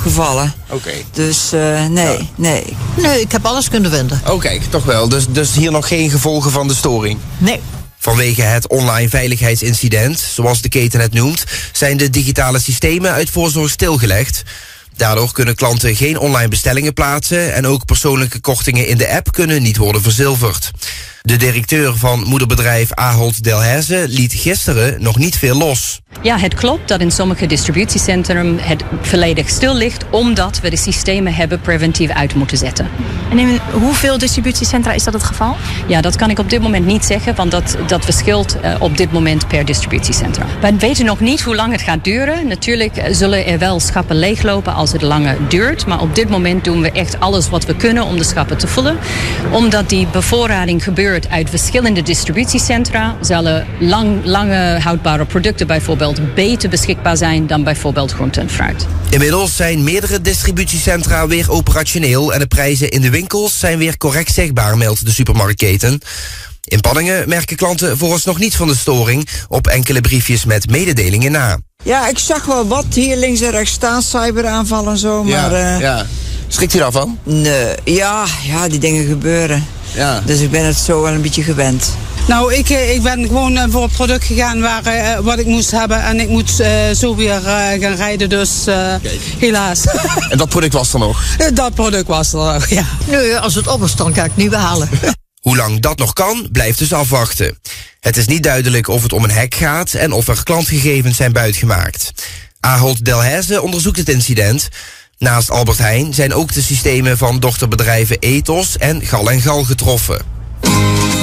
opgevallen. Oké. Dus nee. Nee, ik heb alles kunnen vinden. Oké, toch wel. Dus hier nog geen gevolgen van de storing? Nee. Vanwege het online veiligheidsincident, zoals de keten het noemt, zijn de digitale systemen uit voorzorg stilgelegd. Daardoor kunnen klanten geen online bestellingen plaatsen en ook persoonlijke kortingen in de app kunnen niet worden verzilverd. De directeur van moederbedrijf Ahold Delhaize liet gisteren nog niet veel los. Ja, het klopt dat in sommige distributiecentrum het volledig stil ligt, omdat we de systemen hebben preventief uit moeten zetten. En in hoeveel distributiecentra is dat het geval? Ja, dat kan ik op dit moment niet zeggen, want dat verschilt op dit moment per distributiecentrum. We weten nog niet hoe lang het gaat duren. Natuurlijk zullen er wel schappen leeglopen als het langer duurt, maar op dit moment doen we echt alles wat we kunnen om de schappen te vullen. Omdat die bevoorrading gebeurt uit verschillende distributiecentra, zullen lange houdbare producten bijvoorbeeld beter beschikbaar zijn dan bijvoorbeeld groente en fruit. Inmiddels zijn meerdere distributiecentra weer operationeel en de prijzen in de winkels zijn weer correct zichtbaar, meldt de supermarktketen. In Panningen merken klanten vooralsnog niet van de storing, op enkele briefjes met mededelingen na. Ja, ik zag wel wat hier links en rechts staan, cyberaanvallen en zo, maar... Ja. Schrikt u daarvan? Nee, ja, die dingen gebeuren. Ja. Dus ik ben het zo wel een beetje gewend. Nou, ik ben gewoon voor een product gegaan wat ik moest hebben. En ik moet zo weer gaan rijden, dus helaas. En dat product was er nog? Dat product was er nog, ja. Nee, als het op is, dan kan ik het niet behalen. Hoe lang dat nog kan, blijft dus afwachten. Het is niet duidelijk of het om een hack gaat en of er klantgegevens zijn buitgemaakt. Ahold Delhaize onderzoekt het incident. Naast Albert Heijn zijn ook de systemen van dochterbedrijven Ethos en Gal & Gal getroffen.